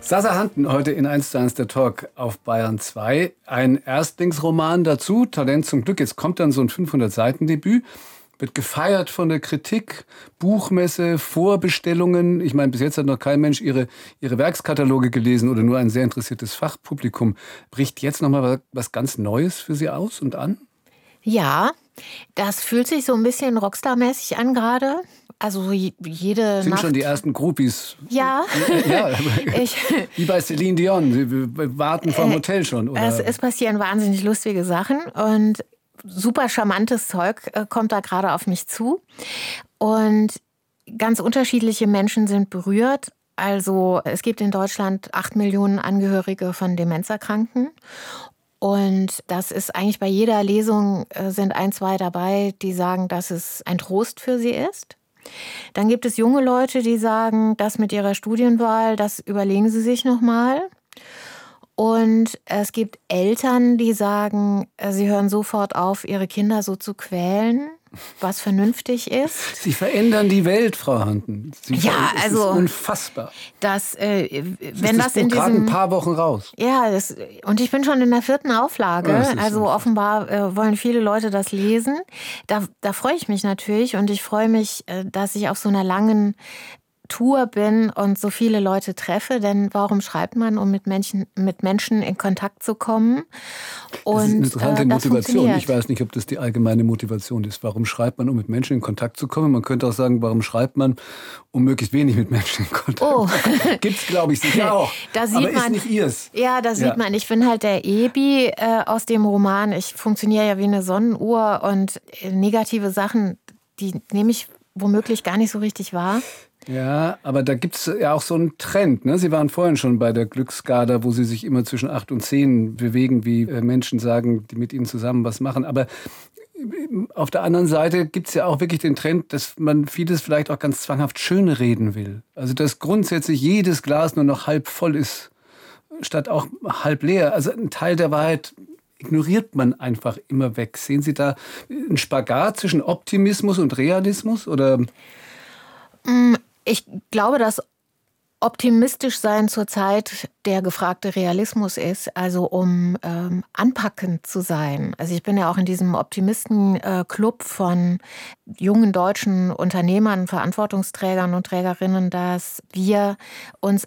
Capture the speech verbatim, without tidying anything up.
Sasa Hanten heute in eins zu eins der Talk auf Bayern zwei. Ein Erstlingsroman dazu, Talent zum Glück. Jetzt kommt dann so ein fünfhundert-Seiten-Debüt. Wird gefeiert von der Kritik, Buchmesse, Vorbestellungen. Ich meine, bis jetzt hat noch kein Mensch ihre, ihre Werkskataloge gelesen oder nur ein sehr interessiertes Fachpublikum. Bricht jetzt noch mal was ganz Neues für Sie aus und an? Ja, das fühlt sich so ein bisschen Rockstar-mäßig an gerade. Also jede Sind Nacht. schon die ersten Groupies? Ja. ja ich, wie bei Celine Dion. Sie warten vor dem Hotel schon. Oder? Es, es passieren wahnsinnig lustige Sachen und super charmantes Zeug kommt da gerade auf mich zu. Und ganz unterschiedliche Menschen sind berührt. Also es gibt in Deutschland acht Millionen Angehörige von Demenzerkranken. Und das ist eigentlich bei jeder Lesung sind ein, zwei dabei, die sagen, dass es ein Trost für sie ist. Dann gibt es junge Leute, die sagen, das mit ihrer Studienwahl, das überlegen sie sich noch mal. Und es gibt Eltern, die sagen, sie hören sofort auf, ihre Kinder so zu quälen, was vernünftig ist. Sie verändern die Welt, Frau Hanten. Sie ja, es also ist unfassbar. Das, äh, wenn ist das, das in gerade diesem ein paar Wochen raus. Ja, das, und ich bin schon in der vierten Auflage. Ja, also so. offenbar äh, wollen viele Leute das lesen. Da, da freue ich mich natürlich und ich freue mich, äh, dass ich auf so einer langen Tour bin und so viele Leute treffe, denn warum schreibt man, um mit Menschen, mit Menschen in Kontakt zu kommen? Und, das ist eine interessante äh, das Motivation. Ich weiß nicht, ob das die allgemeine Motivation ist. Warum schreibt man, um mit Menschen in Kontakt zu kommen? Man könnte auch sagen, warum schreibt man, um möglichst wenig mit Menschen in Kontakt zu kommen? Oh. Gibt's, glaube ich, sicher auch. Da sieht aber man, ist nicht ihrs. Ja, da sieht ja. man, ich bin halt der Ebi äh, aus dem Roman. Ich funktioniere ja wie eine Sonnenuhr und äh, negative Sachen, die nehme ich womöglich gar nicht so richtig wahr. Ja, aber da gibt es ja auch so einen Trend. Ne? Sie waren vorhin schon bei der Glücksskala, wo Sie sich immer zwischen acht und zehn bewegen, wie Menschen sagen, die mit Ihnen zusammen was machen. Aber auf der anderen Seite gibt es ja auch wirklich den Trend, dass man vieles vielleicht auch ganz zwanghaft schönreden will. Also dass grundsätzlich jedes Glas nur noch halb voll ist, statt auch halb leer. Also ein Teil der Wahrheit ignoriert man einfach immer weg. Sehen Sie da einen Spagat zwischen Optimismus und Realismus? Oder? Ich glaube, dass optimistisch sein zurzeit der gefragte Realismus ist, also um ähm, anpackend zu sein. Also ich bin ja auch in diesem Optimisten-Club von jungen deutschen Unternehmern, Verantwortungsträgern und Trägerinnen, dass wir uns